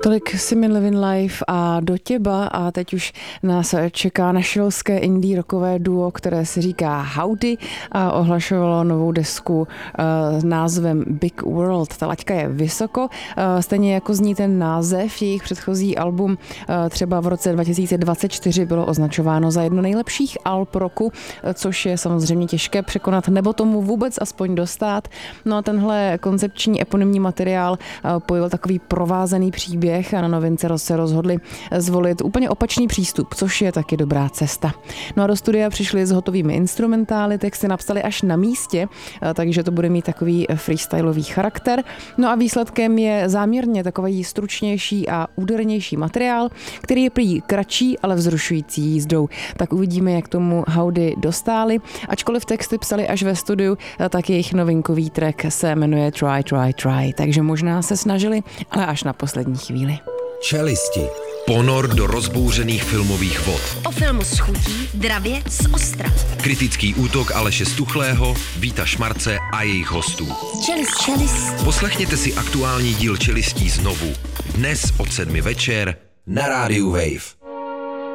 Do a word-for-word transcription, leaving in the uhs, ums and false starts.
Tolik Simin Living Life a Do těba a teď už nás čeká nashvilleské indie rockové duo, které se říká Howdy a ohlašovalo novou desku s názvem Big World. Ta laťka je vysoko, stejně jako zní ten název. Jejich předchozí album třeba v roce dva tisíce dvacet čtyři bylo označováno za jedno nejlepších alb roku, což je samozřejmě těžké překonat nebo tomu vůbec aspoň dostat. No a tenhle koncepční eponymní materiál pojil takový provázaný příběh a na novince se rozhodli zvolit úplně opačný přístup, což je taky dobrá cesta. No a do studia přišli s hotovými instrumentály, texty napsali až na místě, takže to bude mít takový freestylový charakter. No a výsledkem je záměrně takový stručnější a údernější materiál, který je prý kratší, ale vzrušující jízdou. Tak uvidíme, jak tomu Howdy dostáli. Ačkoliv texty psali až ve studiu, tak jejich novinkový track se jmenuje Try, Try, Try, takže možná se snažili, ale až na poslední chvíli. Čelisti. Ponor do rozbouřených filmových vod. O filmu s chutí, dravě z ostra. Kritický útok Aleše Stuchlého, Víta Šmarce a jejich hostů. Čelist, čelist. Poslechněte si aktuální díl Čelistí znovu. Dnes od sedmi večer na rádiu Wave.